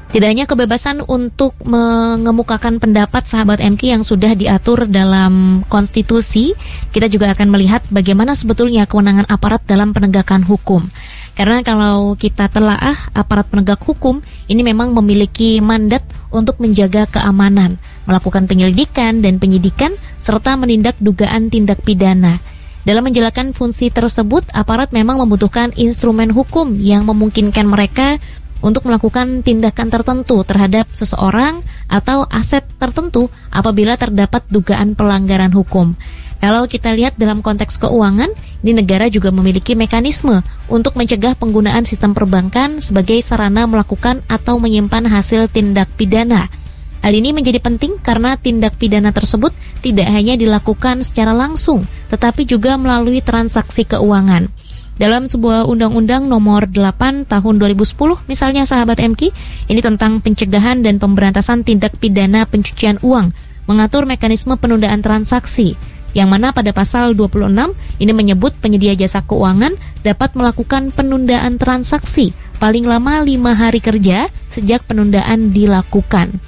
Tidak hanya kebebasan untuk mengemukakan pendapat sahabat MK yang sudah diatur dalam konstitusi, kita juga akan melihat bagaimana sebetulnya kewenangan aparat dalam penegakan hukum. Karena kalau kita telaah, aparat penegak hukum ini memang memiliki mandat untuk menjaga keamanan, melakukan penyelidikan dan penyidikan, serta menindak dugaan tindak pidana. Dalam menjalankan fungsi tersebut, aparat memang membutuhkan instrumen hukum yang memungkinkan mereka untuk melakukan tindakan tertentu terhadap seseorang atau aset tertentu apabila terdapat dugaan pelanggaran hukum. Kalau kita lihat dalam konteks keuangan, ini negara juga memiliki mekanisme untuk mencegah penggunaan sistem perbankan sebagai sarana melakukan atau menyimpan hasil tindak pidana. Hal ini menjadi penting karena tindak pidana tersebut tidak hanya dilakukan secara langsung, tetapi juga melalui transaksi keuangan. Dalam sebuah undang-undang nomor 8 tahun 2010, misalnya sahabat MK, ini tentang pencegahan dan pemberantasan tindak pidana pencucian uang, mengatur mekanisme penundaan transaksi, yang mana pada pasal 26 ini menyebut penyedia jasa keuangan dapat melakukan penundaan transaksi paling lama 5 hari kerja sejak penundaan dilakukan.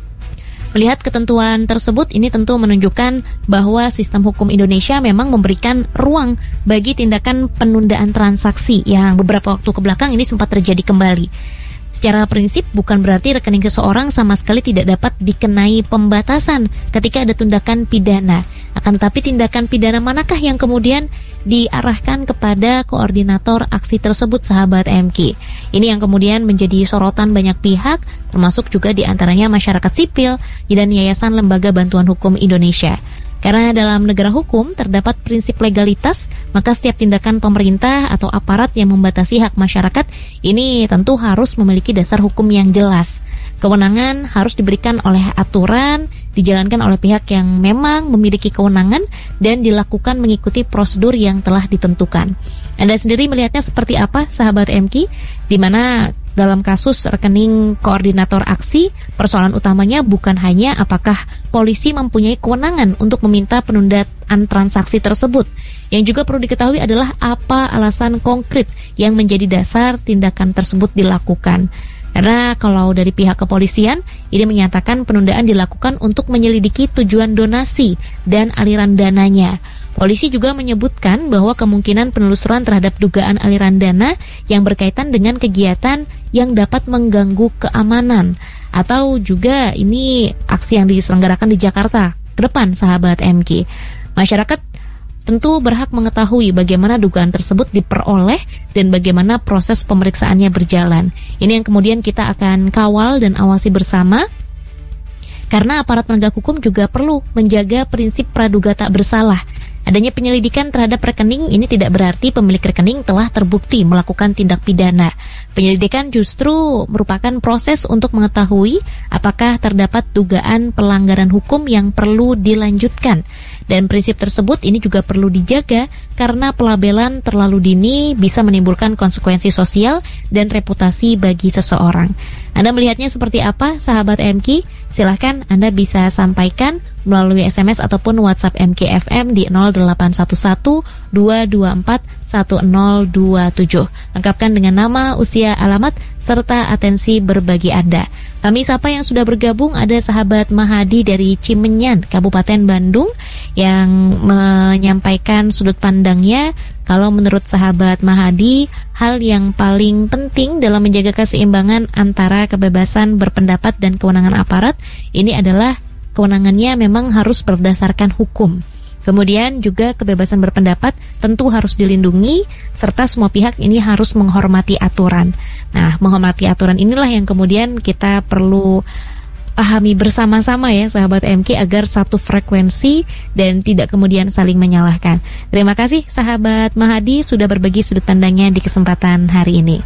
Melihat ketentuan tersebut, ini tentu menunjukkan bahwa sistem hukum Indonesia memang memberikan ruang bagi tindakan penundaan transaksi yang beberapa waktu kebelakang ini sempat terjadi kembali. Secara prinsip bukan berarti rekening seseorang sama sekali tidak dapat dikenai pembatasan ketika ada tindakan pidana. Akan tetapi tindakan pidana manakah yang kemudian diarahkan kepada koordinator aksi tersebut sahabat MK? Ini yang kemudian menjadi sorotan banyak pihak, termasuk juga diantaranya masyarakat sipil dan Yayasan Lembaga Bantuan Hukum Indonesia. Karena dalam negara hukum terdapat prinsip legalitas, maka setiap tindakan pemerintah atau aparat yang membatasi hak masyarakat ini tentu harus memiliki dasar hukum yang jelas. Kewenangan harus diberikan oleh aturan, dijalankan oleh pihak yang memang memiliki kewenangan dan dilakukan mengikuti prosedur yang telah ditentukan. Anda sendiri melihatnya seperti apa, sahabat MK? Di mana dalam kasus rekening koordinator aksi, persoalan utamanya bukan hanya apakah polisi mempunyai kewenangan untuk meminta penundaan transaksi tersebut. Yang juga perlu diketahui adalah apa alasan konkret yang menjadi dasar tindakan tersebut dilakukan. Karena kalau dari pihak kepolisian, ini menyatakan penundaan dilakukan untuk menyelidiki tujuan donasi dan aliran dananya. Polisi juga menyebutkan bahwa kemungkinan penelusuran terhadap dugaan aliran dana yang berkaitan dengan kegiatan yang dapat mengganggu keamanan, atau juga ini aksi yang diselenggarakan di Jakarta ke depan sahabat MK. Masyarakat tentu berhak mengetahui bagaimana dugaan tersebut diperoleh dan bagaimana proses pemeriksaannya berjalan. Ini yang kemudian kita akan kawal dan awasi bersama. Karena aparat penegak hukum juga perlu menjaga prinsip praduga tak bersalah. Adanya penyelidikan terhadap rekening ini tidak berarti pemilik rekening telah terbukti melakukan tindak pidana. Penyelidikan justru merupakan proses untuk mengetahui apakah terdapat dugaan pelanggaran hukum yang perlu dilanjutkan. Dan prinsip tersebut ini juga perlu dijaga karena pelabelan terlalu dini bisa menimbulkan konsekuensi sosial dan reputasi bagi seseorang. Anda melihatnya seperti apa, sahabat MK? Silahkan Anda bisa sampaikan melalui SMS ataupun WhatsApp MKFM di 0811 224 1027. Lengkapkan dengan nama, usia, alamat, serta atensi berbagi Anda. Kami sapa yang sudah bergabung, ada sahabat Mahadi dari Cimenyan, Kabupaten Bandung, yang menyampaikan sudut pandangnya. Kalau menurut sahabat Mahadi, hal yang paling penting dalam menjaga keseimbangan antara kebebasan berpendapat dan kewenangan aparat, ini adalah kewenangannya memang harus berdasarkan hukum. Kemudian juga kebebasan berpendapat tentu harus dilindungi, serta semua pihak ini harus menghormati aturan. Nah, menghormati aturan inilah yang kemudian kita perlu pahami bersama-sama ya sahabat MK, agar satu frekuensi dan tidak kemudian saling menyalahkan. Terima kasih sahabat Mahadi sudah berbagi sudut pandangnya di kesempatan hari ini.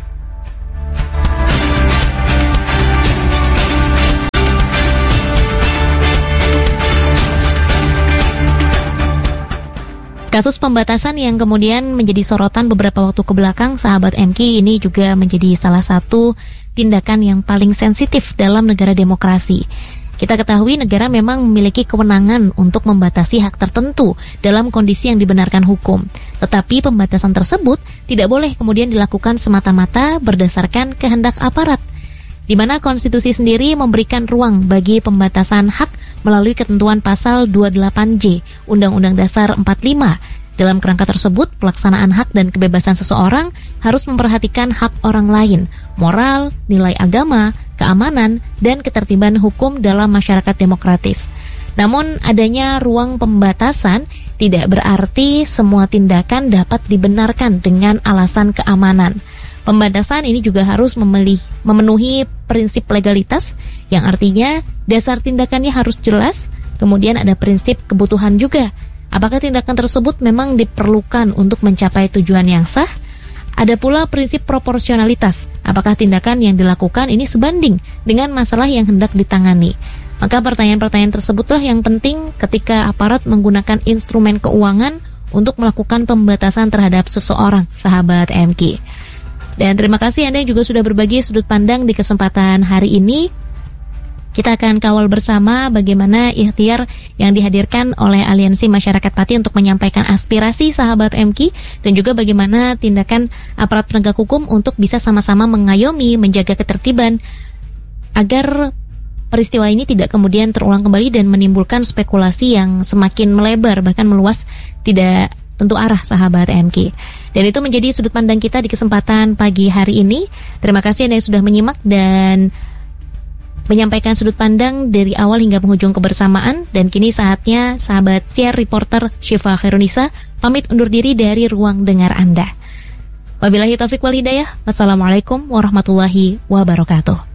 Kasus pembatasan yang kemudian menjadi sorotan beberapa waktu kebelakang sahabat MK ini juga menjadi salah satu tindakan yang paling sensitif dalam negara demokrasi. Kita ketahui negara memang memiliki kewenangan untuk membatasi hak tertentu dalam kondisi yang dibenarkan hukum. Tetapi pembatasan tersebut tidak boleh kemudian dilakukan semata-mata berdasarkan kehendak aparat. di mana konstitusi sendiri memberikan ruang bagi pembatasan hak melalui ketentuan pasal 28J Undang-Undang Dasar 45. Dalam kerangka tersebut, pelaksanaan hak dan kebebasan seseorang harus memperhatikan hak orang lain, moral, nilai agama, keamanan, dan ketertiban hukum dalam masyarakat demokratis. Namun, adanya ruang pembatasan tidak berarti semua tindakan dapat dibenarkan dengan alasan keamanan. Pembatasan ini juga harus memenuhi prinsip legalitas, yang artinya dasar tindakannya harus jelas, kemudian ada prinsip kebutuhan juga. Apakah tindakan tersebut memang diperlukan untuk mencapai tujuan yang sah? Ada pula prinsip proporsionalitas, apakah tindakan yang dilakukan ini sebanding dengan masalah yang hendak ditangani. Maka pertanyaan-pertanyaan tersebutlah yang penting ketika aparat menggunakan instrumen keuangan untuk melakukan pembatasan terhadap seseorang, sahabat MK. Dan terima kasih Anda yang juga sudah berbagi sudut pandang di kesempatan hari ini. Kita akan kawal bersama bagaimana ikhtiar yang dihadirkan oleh Aliansi Masyarakat Pati untuk menyampaikan aspirasi sahabat MK, dan juga bagaimana tindakan aparat penegak hukum untuk bisa sama-sama mengayomi, menjaga ketertiban agar peristiwa ini tidak kemudian terulang kembali dan menimbulkan spekulasi yang semakin melebar bahkan meluas tidak tentu arah, sahabat MK. Dan itu menjadi sudut pandang kita di kesempatan pagi hari ini. Terima kasih Anda yang sudah menyimak dan menyampaikan sudut pandang dari awal hingga penghujung kebersamaan. Dan kini saatnya sahabat siar reporter Syifa Khairunisa pamit undur diri dari ruang dengar Anda. Wabillahi taufiq wal hidayah. Wassalamualaikum warahmatullahi wabarakatuh.